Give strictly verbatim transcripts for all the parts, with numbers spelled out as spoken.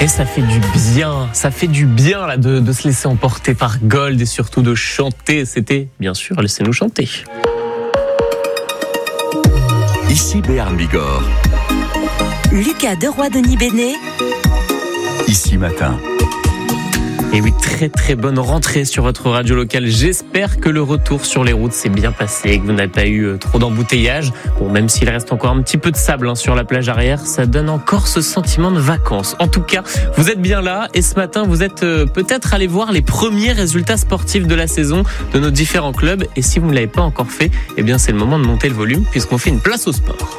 Et ça fait du bien, ça fait du bien là, de, de se laisser emporter par Gold et surtout de chanter. C'était bien sûr Laissez-nous chanter. Ici Béarn Bigorre. Lucas Deroy-Denis Bénet. Ici Matin. Et oui, très très bonne rentrée sur votre radio locale. J'espère que le retour sur les routes s'est bien passé et que vous n'avez pas eu trop d'embouteillages. Bon, même s'il reste encore un petit peu de sable hein, sur la plage arrière, ça donne encore ce sentiment de vacances. En tout cas, vous êtes bien là et ce matin, vous êtes euh, peut-être allé voir les premiers résultats sportifs de la saison de nos différents clubs. Et si vous ne l'avez pas encore fait, eh bien c'est le moment de monter le volume puisqu'on fait une place au sport.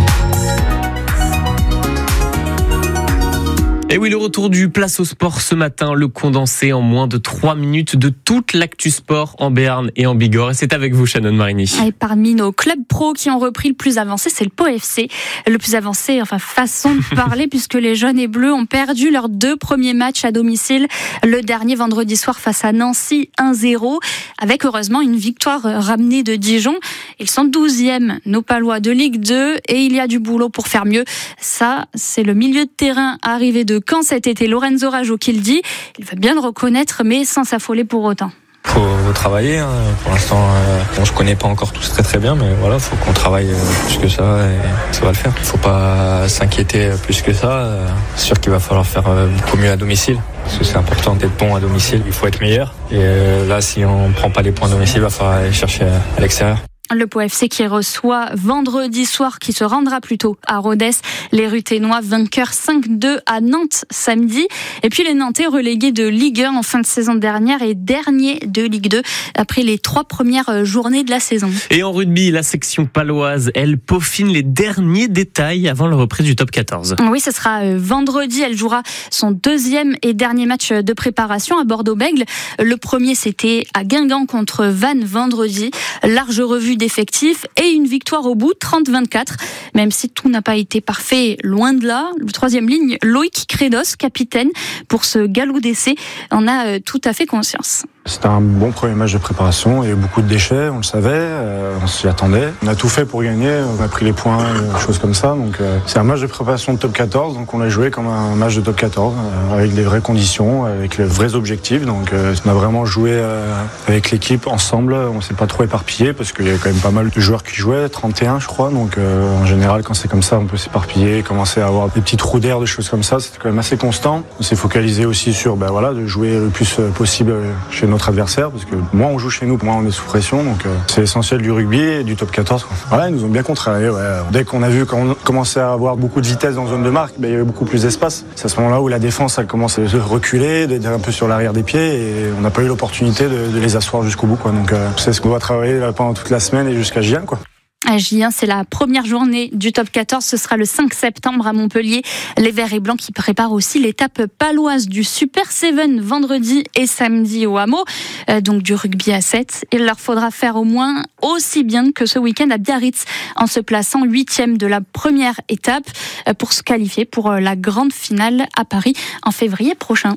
Et oui, le retour du Place au Sport ce matin, le condensé en moins de trois minutes de toute l'actu sport en Béarn et en Bigorre. Et c'est avec vous, Shannon Marini. Et parmi nos clubs pro qui ont repris le plus avancé, c'est le Pau F C. Le plus avancé, enfin façon de parler, puisque les jaunes et bleus ont perdu leurs deux premiers matchs à domicile. Le dernier vendredi soir face à Nancy, un zéro, avec heureusement une victoire ramenée de Dijon. Ils sont douzièmes, nos Palois de Ligue deux, et il y a du boulot pour faire mieux. Ça, c'est le milieu de terrain arrivé de Caen cet été, Lorenzo Rajo qui le dit. Il va bien le reconnaître, mais sans s'affoler pour autant. Faut travailler, hein. Pour l'instant, euh, bon, je connais pas encore tous très très bien, mais voilà, faut qu'on travaille plus que ça et ça va le faire. Faut pas s'inquiéter plus que ça. Euh, c'est sûr qu'il va falloir faire beaucoup mieux à domicile, parce que c'est important d'être bon à domicile. Il faut être meilleur. Et euh, là, si on prend pas les points à domicile, il va falloir aller chercher à l'extérieur. Le Pau F C qui reçoit vendredi soir, qui se rendra plutôt à Rodez, les Ruténois vainqueurs cinq deux à Nantes samedi. Et puis les Nantais relégués de Ligue un en fin de saison dernière et dernier de Ligue deux après les trois premières journées de la saison. Et en rugby, la section paloise, elle peaufine les derniers détails avant la reprise du top quatorze. Oui, ce sera vendredi. Elle jouera son deuxième et dernier match de préparation à Bordeaux-Bègles. Le premier, c'était à Guingamp contre Vannes vendredi. Large revue d'effectifs et une victoire au bout, trente à vingt-quatre. Même si tout n'a pas été parfait, loin de là. Le troisième ligne, Loïc Crédos, capitaine, pour ce galop d'essai, en a tout à fait conscience. C'était un bon premier match de préparation, il y a eu beaucoup de déchets, on le savait, euh, on s'y attendait. On a tout fait pour gagner, on a pris les points, euh, choses comme ça. Donc euh, c'est un match de préparation de top quatorze, donc on l'a joué comme un match de top quatorze, euh, avec les vraies conditions, avec les vrais objectifs. Donc euh, on a vraiment joué euh, avec l'équipe ensemble, on s'est pas trop éparpillé, parce qu'il y avait quand même pas mal de joueurs qui jouaient, trente et un je crois. Donc euh, en général quand c'est comme ça, on peut s'éparpiller, commencer à avoir des petits trous d'air, des choses comme ça. C'était quand même assez constant. On s'est focalisé aussi sur ben, voilà, de jouer le plus possible chez notre adversaire, parce que moins on joue chez nous, moins on est sous pression, donc euh, c'est essentiel du rugby et du top quatorze. Quoi. Voilà, ils nous ont bien contrarié. Ouais. Dès qu'on a vu qu'on commençait à avoir beaucoup de vitesse dans zone de marque, ben, il y avait beaucoup plus d'espace. C'est à ce moment-là où la défense elle commence à reculer, d'être un peu sur l'arrière des pieds, et on n'a pas eu l'opportunité de, de les asseoir jusqu'au bout. Quoi. Donc euh, c'est ce qu'on va travailler là, pendant toute la semaine et jusqu'à J un, quoi. À J un, c'est la première journée du top quatorze. Ce sera le cinq septembre à Montpellier. Les Verts et Blancs qui préparent aussi l'étape paloise du Super sept vendredi et samedi au Hameau. Euh, donc du rugby à sept. Il leur faudra faire au moins aussi bien que ce week-end à Biarritz en se plaçant huitième de la première étape pour se qualifier pour la grande finale à Paris en février prochain.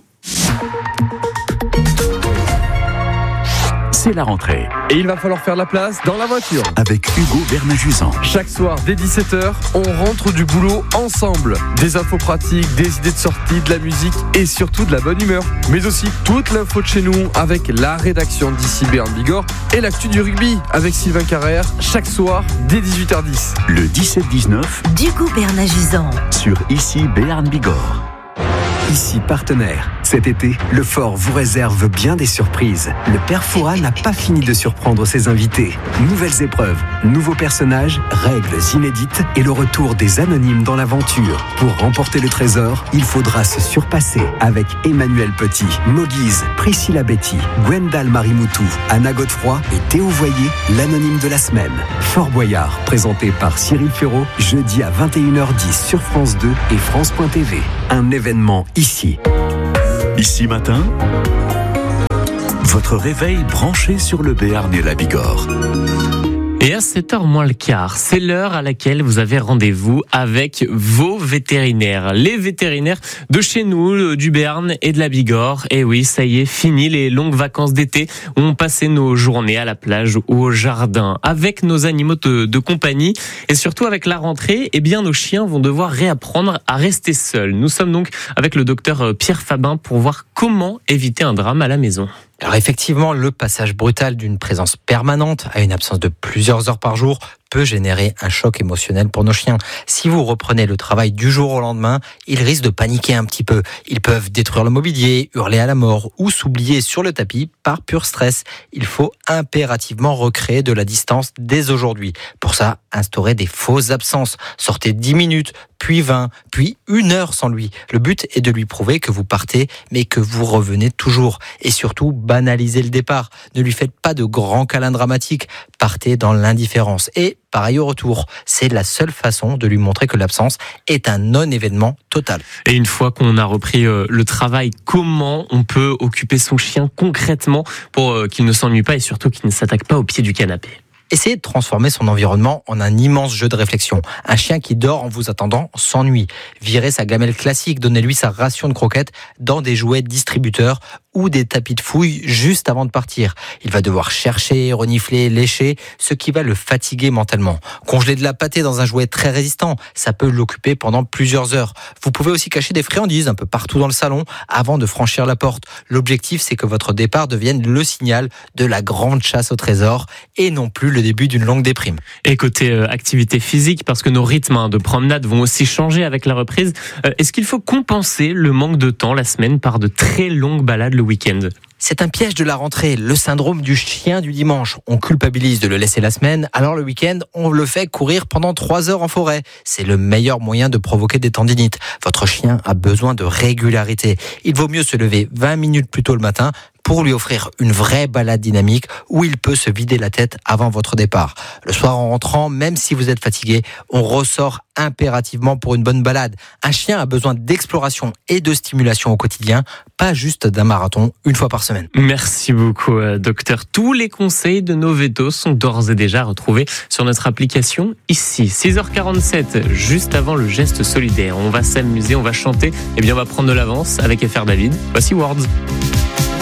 C'est la rentrée. Et il va falloir faire la place dans la voiture. Avec Hugo Bernaguzan. Chaque soir, dès dix-sept heures, on rentre du boulot ensemble. Des infos pratiques, des idées de sortie, de la musique et surtout de la bonne humeur. Mais aussi toute l'info de chez nous avec la rédaction d'Ici Béarn Bigorre et l'actu du rugby avec Sylvain Carrère chaque soir dès dix-huit heures dix. Le dix-sept dix-neuf d'Hugo Bernaguzan sur Ici Béarn Bigorre. Ici partenaire. Cet été, le Fort vous réserve bien des surprises. Le Père Fouras n'a pas fini de surprendre ses invités. Nouvelles épreuves, nouveaux personnages, règles inédites et le retour des anonymes dans l'aventure. Pour remporter le trésor, il faudra se surpasser avec Emmanuel Petit, Moguise, Priscilla Betty, Gwendal Marimoutou, Anna Godefroy et Théo Voyer, l'anonyme de la semaine. Fort Boyard, présenté par Cyril Ferraud, jeudi à vingt et une heures dix sur France deux et France point T V. Un événement ici. Ici Matin, votre réveil branché sur le Béarn et la Bigorre. Et à sept heures moins le quart, c'est l'heure à laquelle vous avez rendez-vous avec vos vétérinaires. Les vétérinaires de chez nous, du Béarn et de la Bigorre. Et oui, ça y est, fini les longues vacances d'été où on passait nos journées à la plage ou au jardin avec nos animaux de, de compagnie. Et surtout avec la rentrée, eh bien, nos chiens vont devoir réapprendre à rester seuls. Nous sommes donc avec le docteur Pierre Fabin pour voir comment éviter un drame à la maison. Alors effectivement, le passage brutal d'une présence permanente à une absence de plusieurs heures par jour peut générer un choc émotionnel pour nos chiens. Si vous reprenez le travail du jour au lendemain, ils risquent de paniquer un petit peu. Ils peuvent détruire le mobilier, hurler à la mort ou s'oublier sur le tapis par pur stress. Il faut impérativement recréer de la distance dès aujourd'hui. Pour ça, instaurez des fausses absences. Sortez dix minutes, puis vingt, puis une heure sans lui. Le but est de lui prouver que vous partez, mais que vous revenez toujours. Et surtout, banalisez le départ. Ne lui faites pas de grands câlins dramatiques. Partez dans l'indifférence. Et pareil au retour. C'est la seule façon de lui montrer que l'absence est un non-événement total. Et une fois qu'on a repris le travail, comment on peut occuper son chien concrètement pour qu'il ne s'ennuie pas et surtout qu'il ne s'attaque pas au pied du canapé ? Essayez de transformer son environnement en un immense jeu de réflexion. Un chien qui dort en vous attendant s'ennuie. Virez sa gamelle classique, donnez-lui sa ration de croquettes dans des jouets distributeurs ou des tapis de fouille juste avant de partir. Il va devoir chercher, renifler, lécher, ce qui va le fatiguer mentalement. Congeler de la pâtée dans un jouet très résistant, ça peut l'occuper pendant plusieurs heures. Vous pouvez aussi cacher des friandises un peu partout dans le salon avant de franchir la porte. L'objectif, c'est que votre départ devienne le signal de la grande chasse au trésor et non plus le début d'une longue déprime. Et côté euh, activité physique, parce que nos rythmes hein, de promenade vont aussi changer avec la reprise, euh, est-ce qu'il faut compenser le manque de temps la semaine par de très longues balades le week-end ? C'est un piège de la rentrée, le syndrome du chien du dimanche. On culpabilise de le laisser la semaine, alors le week-end, on le fait courir pendant trois heures en forêt. C'est le meilleur moyen de provoquer des tendinites. Votre chien a besoin de régularité. Il vaut mieux se lever vingt minutes plus tôt le matin pour lui offrir une vraie balade dynamique où il peut se vider la tête avant votre départ. Le soir en rentrant, même si vous êtes fatigué, on ressort impérativement pour une bonne balade. Un chien a besoin d'exploration et de stimulation au quotidien, pas juste d'un marathon une fois par semaine. Merci beaucoup, docteur. Tous les conseils de nos vétos sont d'ores et déjà retrouvés sur notre application ici. six heures quarante-sept, juste avant le geste solidaire. On va s'amuser, on va chanter, et bien on va prendre de l'avance avec F R David. Voici Words.